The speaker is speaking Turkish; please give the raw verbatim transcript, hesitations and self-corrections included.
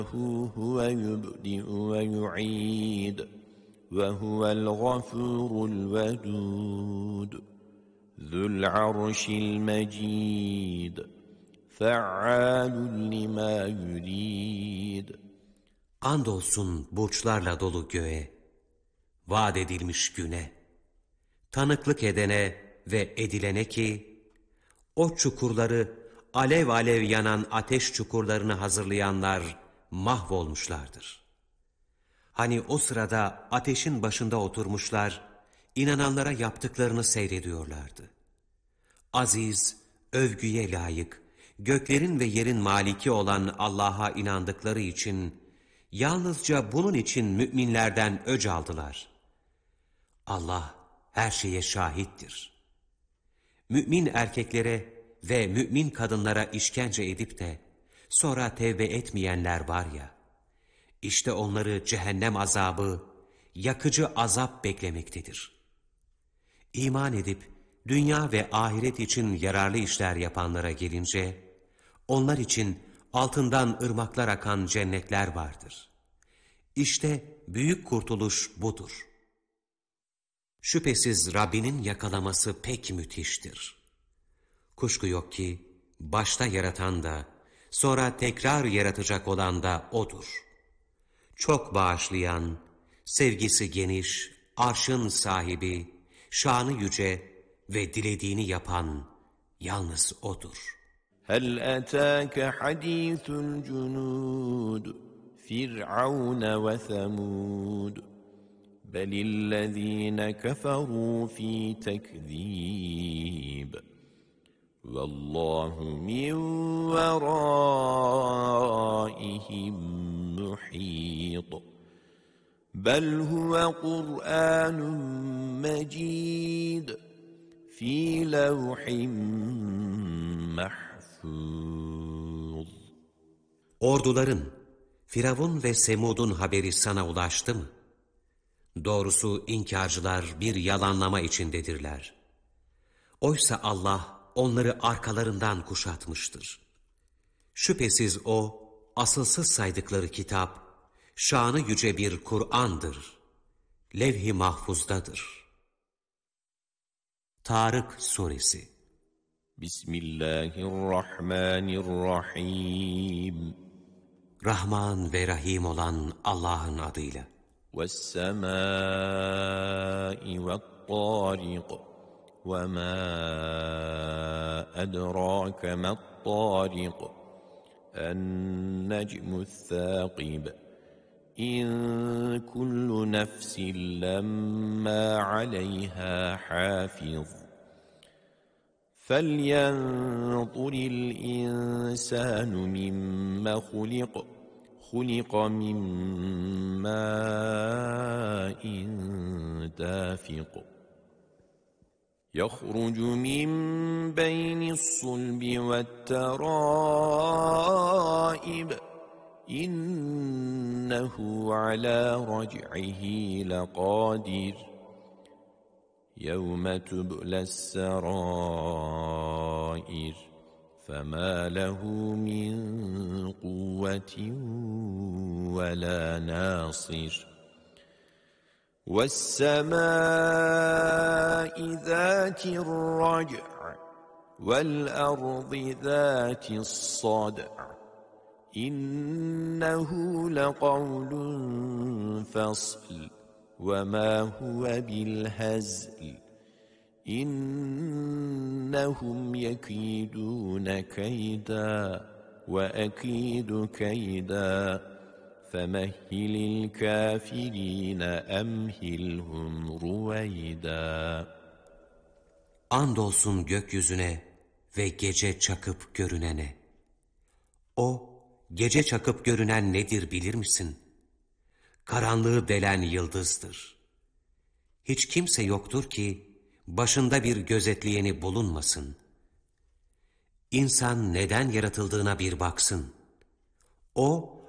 هو يبدئ ويعيد وهو الغفور الودود ذو العرش المجيد فعال لما يريد. Andolsun burçlarla dolu göğe, vaat edilmiş güne, tanıklık edene ve edilene ki, o çukurları alev alev yanan ateş çukurlarını hazırlayanlar mahvolmuşlardır. Hani o sırada ateşin başında oturmuşlar, inananlara yaptıklarını seyrediyorlardı. Aziz, övgüye layık, göklerin ve yerin maliki olan Allah'a inandıkları için, yalnızca bunun için müminlerden öc aldılar. Allah her şeye şahittir. Mümin erkeklere ve mümin kadınlara işkence edip de sonra tevbe etmeyenler var ya, işte onları cehennem azabı, yakıcı azap beklemektedir. İman edip dünya ve ahiret için yararlı işler yapanlara gelince, onlar için altından ırmaklar akan cennetler vardır. İşte büyük kurtuluş budur. Şüphesiz Rabbinin yakalaması pek müthiştir. Kuşku yok ki başta yaratan da, sonra tekrar yaratacak olan da O'dur. Çok bağışlayan, sevgisi geniş, arşın sahibi, şanı yüce ve dilediğini yapan yalnız O'dur. هل أتاك حديث الجنود فرعون وثمود بل الذين كفروا في تكذيب والله من ورائهم محيط بل هو قرآن مجيد في لوح محفوظ. Orduların, Firavun ve Semud'un haberi sana ulaştı mı? Doğrusu inkarcılar bir yalanlama içindedirler. Oysa Allah onları arkalarından kuşatmıştır. Şüphesiz O, asılsız saydıkları kitap, şanı yüce bir Kur'an'dır. Levh-i mahfuzdadır. Tarık Suresi. Bismillahirrahmanirrahim. Rahman ve Rahim olan Allah'ın adıyla. وَالسَّمَاءِ وَالطَّارِقِ وَمَا أَدْرَاكَ مَا الطَّارِقُ النَّجْمُ الثَّاقِبُ إِنْ كُلُّ نَفْسٍ لَمَّا عَلَيْهَا حَافِظٌ فَلْيَنْظُرِ الْإِنْسَانُ مِمَّ خُلِقَ خُلِقَ مِنْ مَاءٍ دَافِقٍ يَخْرُجُ مِنْ بَيْنِ الصُّلْبِ وَالتَّرَائِبِ إِنَّهُ عَلَى رَجْعِهِ لَقَادِرٌ يَوْمَ تُبْلَى السَّرَائِرُ فَمَا لَهُ مِنْ قُوَّةٍ وَلَا نَاصِرٍ وَالسَّمَاءِ ذَاتِ الرَّجْعِ وَالْأَرْضِ ذَاتِ الصَّدْعِ إِنَّهُ لَقَوْلٌ فَصْلٌ وَمَا هُوَ بِالْهَزْلِ إِنَّهُمْ يَكِيدُونَ كَيْدًا وَأَكِيدُ كَيْدًا فَمَهِّلِ الْكَافِرِينَ أَمْهِلْهُمْ رُوَيْدًا. Andolsun gökyüzüne ve gece çakıp görünene. O, gece çakıp görünen nedir bilir misin? Karanlığı delen yıldızdır. Hiç kimse yoktur ki, başında bir gözetleyeni bulunmasın. İnsan neden yaratıldığına bir baksın. O,